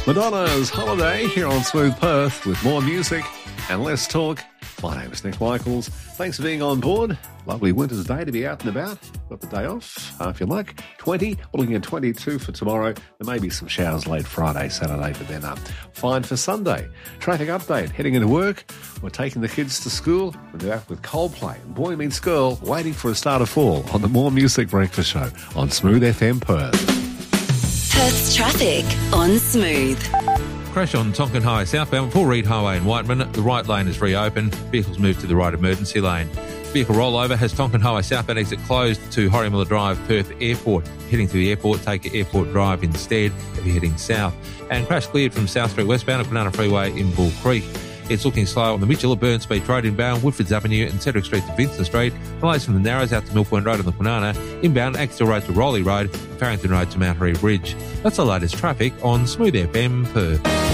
Madonna's Holiday here on Smooth Perth with more music and less talk. My name is Nick Michaels. Thanks for being on board. Lovely winter's day to be out and about. Got the day off, half your luck. 20, we're looking at 22 for tomorrow. There may be some showers late Friday, Saturday, but then fine for Sunday. Traffic update, heading into work. We're taking the kids to school. We're out with Coldplay, Boy Meets Girl, waiting for a start of fall on the More Music Breakfast Show on Smooth FM Perth. Perth's traffic on Smooth. Crash on Tonkin Highway southbound before Reed Highway in Whiteman. The right lane is reopened. Vehicles move to the right emergency lane. Vehicle rollover has Tonkin Highway southbound exit closed to Horrymiller Drive, Perth Airport. Heading to the airport, take Airport Drive instead if you're heading south. And crash cleared from South Street westbound at Banana Freeway in Bull Creek. It's looking slow on the Mitchell, Burns Beach Road inbound, Woodfords Avenue and Cedric Street to Vincent Street. Delays from the Narrows out to Mill Point Road on the Kwinana. Inbound, Axtell Road to Rowley Road and Farrington Road to Mount Reeve Bridge. That's the latest traffic on Smooth FM Perth.